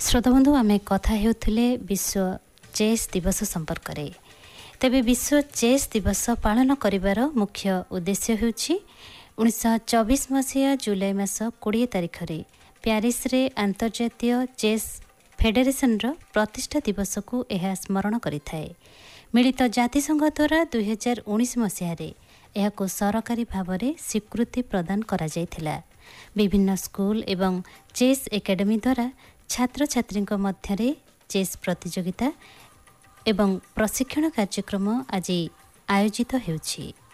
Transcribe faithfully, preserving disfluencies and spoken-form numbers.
श्रोताबंधु आम कथा हेउथिले विश्व चेस दिवस संपर्क रे। तेबे विश्व चेस दिवस पालन करिवार मुख्य उद्देश्य हेउछि उन्नीस चौबीस मसीहा जुलाई मास कोड़े तारिख रे प्यारिस रे अंतर्जातीय चेस फेडरेशन रो प्रतिष्ठा दिवस को यह स्मरण करिथाए। मिलित जातिसंघ द्वारा दुई हजार उन्नीस मसीह यह सरकारी भाव में स्वीकृति प्रदान करा जायथिला। विभिन्न स्कूल एवं चेस एकेडमी द्वारा छात्र छात्री मध्य चेस प्रतियोगिता एवं प्रशिक्षण कार्यक्रम आज आयोजित हेउछि।